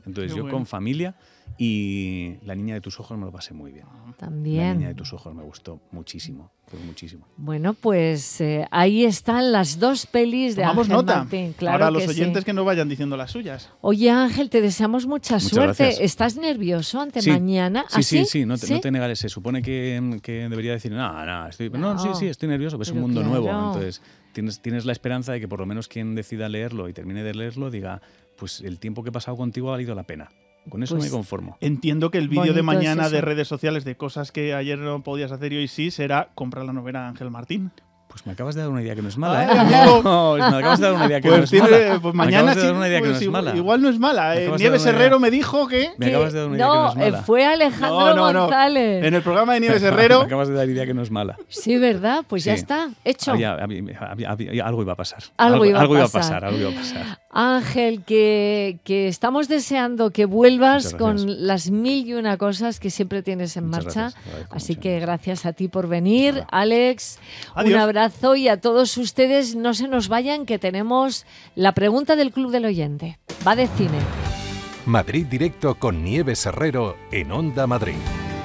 Entonces Qué yo bueno. con familia, y La niña de tus ojos me lo pasé muy bien. También. La niña de tus ojos me gustó muchísimo, pues muchísimo. Bueno, pues ahí están las dos pelis de Tomamos Ángel nota. Martín. Claro Ahora los que oyentes sí. que no vayan diciendo las suyas. Oye, Ángel, te deseamos mucha Muchas suerte. gracias. ¿Estás nervioso ante Sí. mañana? Sí, ¿Ah, sí, no te negaré. Se supone que debería decir, no, sí, estoy nervioso, pues es un Pero mundo nuevo. claro. Entonces tienes la esperanza de que por lo menos quien decida leerlo y termine de leerlo diga, pues el tiempo que he pasado contigo ha valido la pena. Con eso Pues me conformo. Entiendo que el vídeo de Bonito es mañana de eso. redes sociales de cosas que ayer no podías hacer y hoy sí será comprar la novela de Ángel Martín. Pues me acabas de dar una idea que no es mala, Ay, ¿eh? amigo. No, me acabas de dar una idea que Pues, no es mala. pues Me mañana acabas de sí. dar una idea que pues no es mala. igual no es mala. Me acabas de Nieves dar una Herrero idea. me dijo que. Me acabas de dar una idea que no es mala. fue Alejandro No. González. En el programa de Nieves Me Herrero. acabas de dar idea que no es mala. Sí, ¿verdad? Pues ya Sí. está, hecho. Algo iba a pasar. Algo iba a Algo iba a pasar. pasar, algo iba a pasar. Ángel, que estamos deseando que vuelvas Muchas gracias. con las 1001 cosas que siempre tienes en Muchas marcha. gracias, te agradezco Así mucho. que gracias a ti por venir, Nada. Alex. Adiós. Un abrazo y a todos ustedes no se nos vayan que tenemos la pregunta del Club del Oyente. Va de cine. Madrid Directo con Nieves Herrero en Onda Madrid.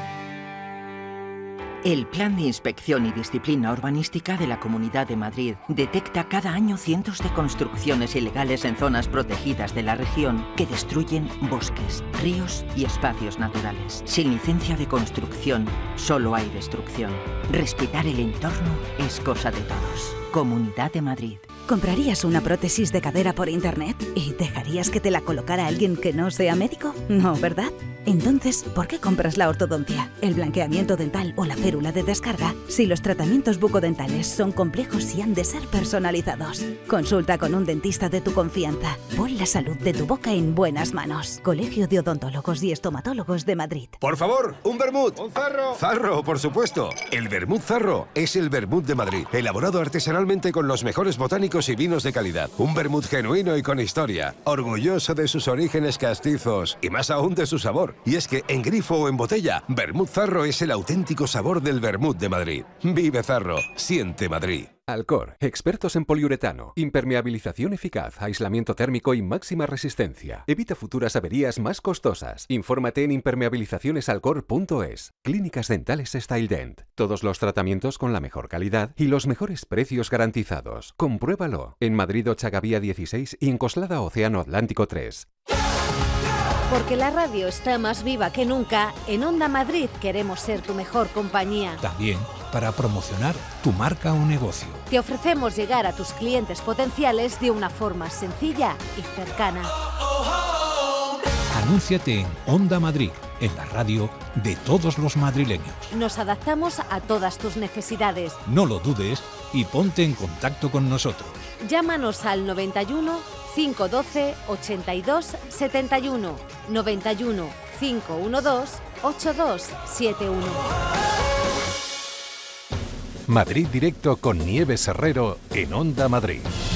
El Plan de Inspección y Disciplina Urbanística de la Comunidad de Madrid detecta cada año cientos de construcciones ilegales en zonas protegidas de la región que destruyen bosques, ríos y espacios naturales. Sin licencia de construcción, solo hay destrucción. Respetar el entorno es cosa de todos. Comunidad de Madrid. ¿Comprarías una prótesis de cadera por internet y dejarías que te la colocara alguien que no sea médico? No, ¿verdad? Entonces, ¿por qué compras la ortodoncia, el blanqueamiento dental o la férula de descarga si los tratamientos bucodentales son complejos y han de ser personalizados? Consulta con un dentista de tu confianza. Pon la salud de tu boca en buenas manos. Colegio de Odontólogos y Estomatólogos de Madrid. Por favor, un vermut. ¡Un zarro! Zarro, por supuesto. El vermut Zarro es el vermut de Madrid, elaborado artesanalmente con los mejores botánicos y vinos de calidad. Un vermut genuino y con historia, orgulloso de sus orígenes castizos y más aún de su sabor. Y es que en grifo o en botella, vermut Zarro es el auténtico sabor del vermut de Madrid. Vive Zarro, siente Madrid. Alcor, expertos en poliuretano, impermeabilización eficaz, aislamiento térmico y máxima resistencia. Evita futuras averías más costosas. Infórmate en impermeabilizacionesalcor.es. Clínicas Dentales StyleDent. Todos los tratamientos con la mejor calidad y los mejores precios garantizados. Compruébalo en Madrid Ochagavía 16 y en Coslada Océano Atlántico 3. Porque la radio está más viva que nunca, en Onda Madrid queremos ser tu mejor compañía. También para promocionar tu marca o negocio. Te ofrecemos llegar a tus clientes potenciales de una forma sencilla y cercana. Anúnciate en Onda Madrid, en la radio de todos los madrileños. Nos adaptamos a todas tus necesidades. No lo dudes y ponte en contacto con nosotros. Llámanos al 91 512 82 71, 91 512 8271. Madrid Directo con Nieves Herrero en Onda Madrid.